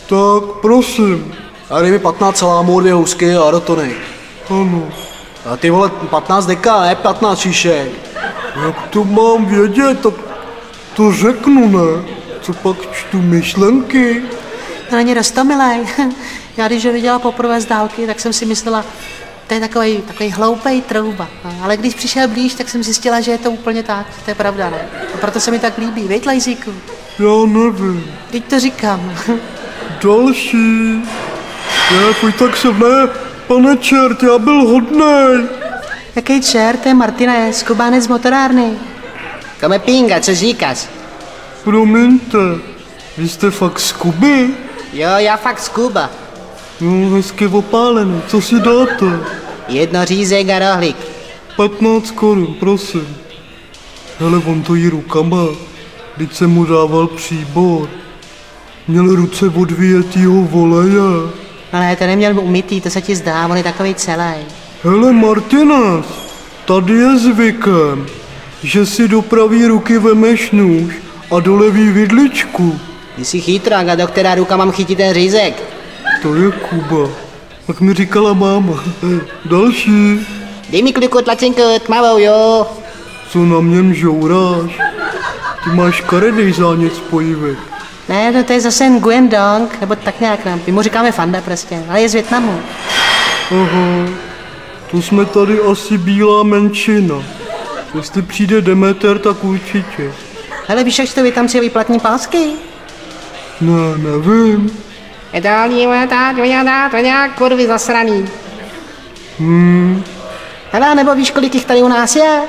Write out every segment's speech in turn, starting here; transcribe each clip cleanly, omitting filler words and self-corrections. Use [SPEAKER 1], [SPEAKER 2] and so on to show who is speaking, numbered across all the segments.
[SPEAKER 1] Tak, prosím.
[SPEAKER 2] A dej mi 15 salámů, 2 housky a rotonik.
[SPEAKER 1] Ano.
[SPEAKER 2] A ty vole, 15 deka, ne 15 šišek.
[SPEAKER 1] Jak to mám vědět, tak to řeknu, ne? Co pak čtu myšlenky?
[SPEAKER 3] To není roztomilej. Já když ho viděla poprvé z dálky, tak jsem si myslela, to je takový hloupej trouba. Ale když přišel blíž, tak jsem zjistila, že je to úplně tak. To je pravda, ne? A proto se mi tak líbí. Víš, Lejzíku?
[SPEAKER 1] Já nevím.
[SPEAKER 3] Teď to říkám.
[SPEAKER 1] Další. Ne, pojď tak se ne, pane čert, já byl hodnej.
[SPEAKER 3] Jaký čert, to je Martinez, Kubánec z motorárny.
[SPEAKER 4] Come pinga, co říkáš?
[SPEAKER 1] Promiňte, vy jste fakt z Kuby?
[SPEAKER 4] Jo, já fakt z Kuba.
[SPEAKER 1] No, hezky opálený, co si dáte?
[SPEAKER 4] 1 řízek a rohlík.
[SPEAKER 1] 15 korun, prosím. Hele, on to jí rukama, když jsem mu dával příbor. Měl ruce od vyjetýho voleje.
[SPEAKER 3] No ne, to neměl umytý, to se ti zdá, on je takovej celý.
[SPEAKER 1] Hele, Martinez, tady je zvykem, že si do pravý ruky vemeš nůž a do levý vidličku.
[SPEAKER 4] Ty jsi chytrák a do která ruka mám chytit ten řízek?
[SPEAKER 1] To je Kuba. Tak mi říkala máma. Další.
[SPEAKER 4] Dej mi kliku tlačenku tmavou, jo.
[SPEAKER 1] Co na mě mžouráš? Ty máš karedej zánět spojivek.
[SPEAKER 3] Ne, no to je zase Nguyen Dong, nebo tak nějak, ne? My mu říkáme Fanda prostě, ale je z Vietnamu.
[SPEAKER 1] Aha, to jsme tady asi bílá menšina. Jestli přijde Demeter, tak určitě.
[SPEAKER 3] Hele, víš, jak to Vietnamci vyplatní pásky?
[SPEAKER 1] Ne, nevím.
[SPEAKER 4] To nějak kurvy zasraný.
[SPEAKER 3] Hele, nebo víš, kolik jich tady u nás je?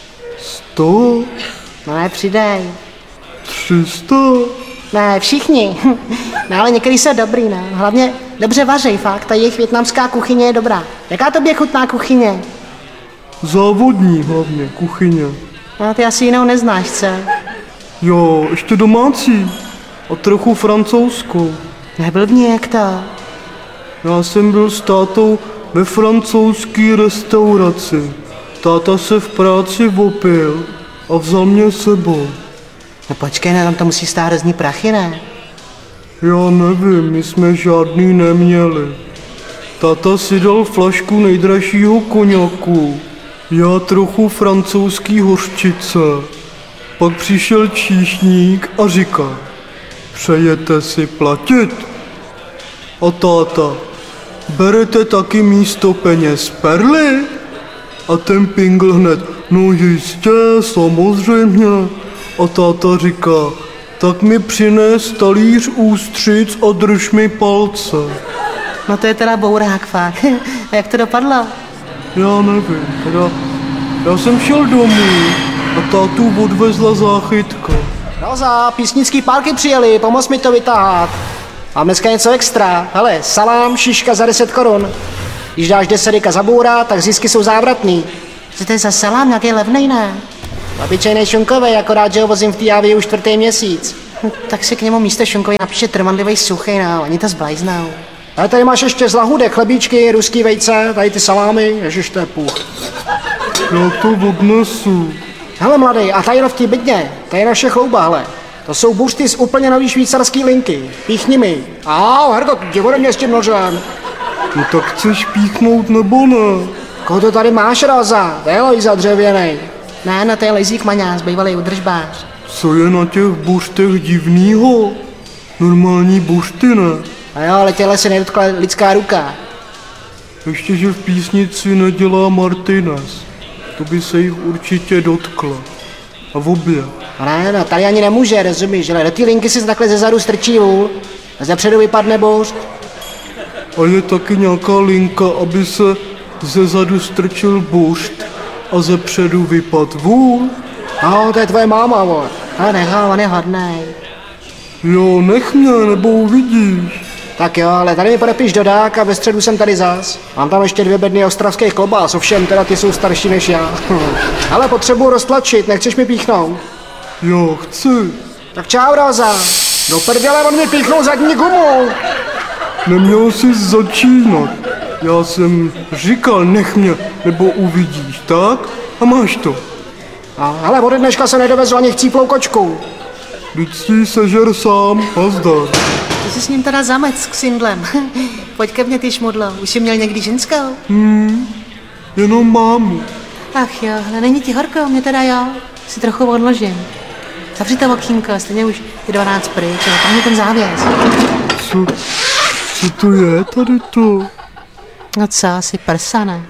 [SPEAKER 1] 100,
[SPEAKER 3] No ne, přidej.
[SPEAKER 1] 300.
[SPEAKER 3] Ne, všichni. No ale některý jsou dobrý, ne? Hlavně dobře vařej, fakt, ta jejich vietnamská kuchyně je dobrá. Jaká tobě chutná kuchyně?
[SPEAKER 1] Závodní hlavně, kuchyně.
[SPEAKER 3] No, ty asi jinou neznáš, co?
[SPEAKER 1] Jo, ještě domácí. A trochu francouzskou.
[SPEAKER 3] Neblbni, jak to?
[SPEAKER 1] Já jsem byl s tátou ve francouzské restauraci. Táta se v práci opil a vzal mě sebou.
[SPEAKER 3] No počkej, ne, tam to musí stát hrozný prachy, ne?
[SPEAKER 1] Já nevím, my jsme žádný neměli. Táta si dal flašku nejdražšího koněku, já trochu francouzský hořčice. Pak přišel číšník a říká, přejete si platit? A táta, berete taky místo peněz perly? A ten pingl hned, no jistě, samozřejmě. A táta říká, tak mi přines talíř ústřic a drž mi palce.
[SPEAKER 3] No to je teda bourák, fakt. A jak to dopadlo?
[SPEAKER 1] Já nevím, teda já jsem šel domů a tátu odvezla záchytka.
[SPEAKER 2] Roza, písnický párky přijeli, pomoz mi to vytáhat. Mám dneska něco extra. Hele, salám, šiška za 10 korun. Když dáš 10 deka za bůra, tak zisky jsou závratný.
[SPEAKER 3] Co to je za salám, nějaký levnej, ne?
[SPEAKER 2] Obyčejnej šunkovej, akorát, že ho vozím v té Javě už 4. měsíc.
[SPEAKER 3] Tak si k němu místo šunkový napíše trvanlivej suchej, no, oni to zblajznou.
[SPEAKER 2] Ale tady máš ještě z lahůdek, chlebíčky, ruský vejce, tady ty salámy, ježiš, to je půl.
[SPEAKER 1] Já to odnesu.
[SPEAKER 2] Hele mladý, a tady v té bydně, to je naše chlouba, hele. To jsou buřty z úplně nový švýcarský linky. Píchni mi. Herko, ti ode mě s tím nožem.
[SPEAKER 1] No tak chceš píchnout nebo ne?
[SPEAKER 2] Koho to tady máš, Roza? To je Lojza dřevěnej.
[SPEAKER 3] Ne, no to je Lejzík Maňás, bývalý udržbář.
[SPEAKER 1] Co je na těch buřtech divnýho? Normální buřty, ne?
[SPEAKER 2] A jo, ale těhle se nedotkla lidská ruka.
[SPEAKER 1] Ještě, že v písnici nedělá Martinez. To by se jich určitě dotkla. A v obě.
[SPEAKER 2] Ne, no, tady ani nemůže, rozumíš, ale do té linky si takhle zezadu strčí vůl a zepředu vypadne buřt.
[SPEAKER 1] A je taky nějaká linka, aby se zezadu strčil buřt a zepředu vypad vůl?
[SPEAKER 2] No, to je tvoje máma, vole.
[SPEAKER 3] Ale nechal, on je hodnej.
[SPEAKER 1] Jo, nech mě, nebo uvidíš.
[SPEAKER 2] Tak jo, ale tady mi podepiš dodák a ve středu jsem tady zas. Mám tam ještě 2 bedny ostravských klobás, ovšem teda ty jsou starší než já. Ale potřebuji roztlačit, nechceš mi píchnout?
[SPEAKER 1] Jo, chci.
[SPEAKER 2] Tak čau, Roza. Do prdele, on mi píchnul zadní gumu.
[SPEAKER 1] Neměl jsi začínat. Já jsem říkal, nech mě, nebo uvidíš, tak? A máš to.
[SPEAKER 2] Ale ode dneška se nedovezl ani chcíplou kočku.
[SPEAKER 1] Vždyť si sežer sám a zdar.
[SPEAKER 3] Ty jsi s ním teda zamec s ksindlem. Pojď ke mně, ty šmudlo. Už jsi měl někdy ženskou?
[SPEAKER 1] Jenom mámu.
[SPEAKER 3] Ach jo, ale není ti horko, mě teda jo. Si trochu odložím. Zavři to okýnko, stejně už je 12 pryč, a tam je ten závěs.
[SPEAKER 1] Co to je tady to?
[SPEAKER 3] No co, asi prsa, ne?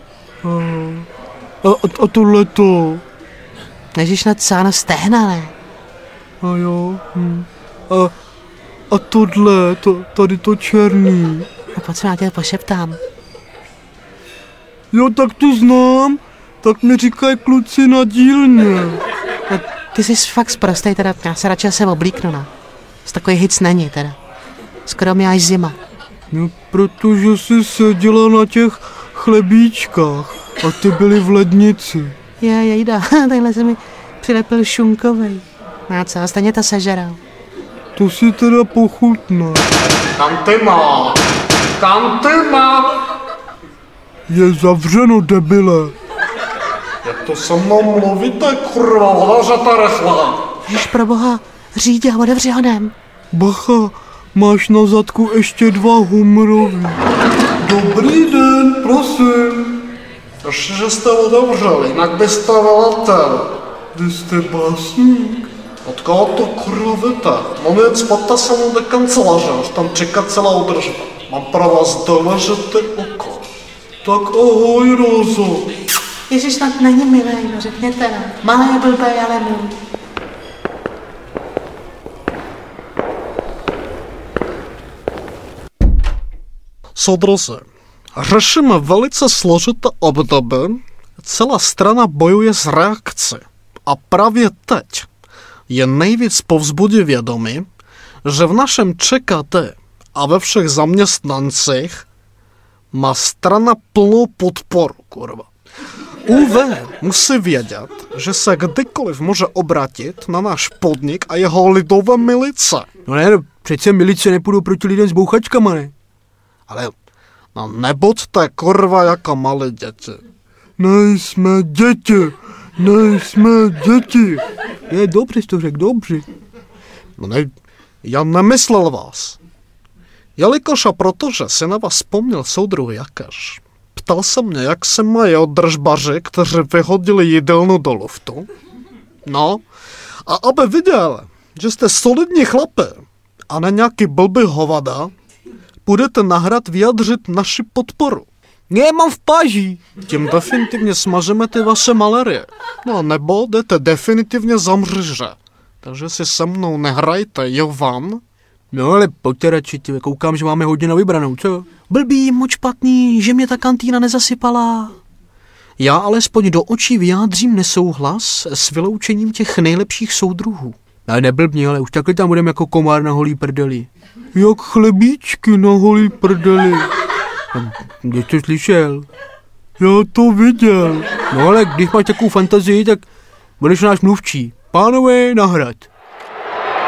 [SPEAKER 1] A tohleto?
[SPEAKER 3] Nežíš na co, no stehna, ne?
[SPEAKER 1] A jo. A tohle, tady to černý.
[SPEAKER 3] No pojď se, já tě pošeptám.
[SPEAKER 1] Jo, tak to znám. Tak mi říkají kluci na dílně.
[SPEAKER 3] No, ty jsi fakt sprostej, teda já se radši se oblíknu, no. Z takový hic není, teda. Skoro mi až zima.
[SPEAKER 1] No, protože jsi seděla na těch chlebíčkách a ty byly v lednici.
[SPEAKER 3] Jejda, takhle se mi přilepil šunkovej. No co, stejně to sežeral.
[SPEAKER 1] To si teda pochutná.
[SPEAKER 2] Kantyma! Kantyma!
[SPEAKER 1] Je zavřeno, debile.
[SPEAKER 2] Jak to se mnou mluvíte, kurva, otevřete rychle.
[SPEAKER 3] Jež pro boha, řídě a otevři honem.
[SPEAKER 1] Bacha, máš na zadku ještě 2 humrový. Dobrý den, prosím.
[SPEAKER 2] Ještě, že jste otevřeli, jinak byste veletel.
[SPEAKER 1] Vy jste básník?
[SPEAKER 2] Od koho to kurva víte? Mám jen spata se mnou do kanceláře, až tam čeká celá udržba. Mám pro vás důležité oko.
[SPEAKER 1] Tak ahoj, Rozo.
[SPEAKER 3] Ježiš, snad není milej, no řekněte, no. Malé je blbej, ale můj.
[SPEAKER 5] Soudruzi, řešíme velice složité období, celá strana bojuje s reakcí. A právě teď je nejvíc povzbudí vědomí, že v našem ČKT a ve všech zaměstnancích má strana plnou podporu, kurva. UV musí vědět, že se kdykoliv může obrátit na náš podnik a jeho lidové milice.
[SPEAKER 1] No ne, přece milice nepůjdou proti lidem s bouchačkama, ne?
[SPEAKER 5] Ale no nebuďte kurva jako malé děti.
[SPEAKER 1] Nejsme děti. Je, dobře jsi to řekl, dobře.
[SPEAKER 5] No ne, já nemyslel vás. Jelikož a protože si na vás vzpomněl soudruh Jakáš, ptal se mě, jak se mají držbaři, kteří vyhodili jídelnu do luftu. No, a aby viděl, že jste solidní chlapi a ne nějaký blbý hovada, budete na hrad vyjadřit naši podporu.
[SPEAKER 1] Ne, mám v páži.
[SPEAKER 5] Tím definitivně smažeme ty vaše malerie. No nebo jdete definitivně za mříže. Takže si se mnou nehrajte, jo van?
[SPEAKER 1] No ale pojďte radši, koukám, že máme hodně na vybranou, co?
[SPEAKER 3] Blbý, moc špatný, že mě ta kantýna nezasypala.
[SPEAKER 5] Já alespoň do očí vyjádřím nesouhlas s vyloučením těch nejlepších soudruhů.
[SPEAKER 1] Ale neblbni, ale už takhle tam budeme jako komár na holý prdeli. Jak chlebíčky na holý prdeli. Když to slyšel? Já to viděl. No ale když máš takovou fantazii, tak budeš náš mluvčí. Pánové, na hrad.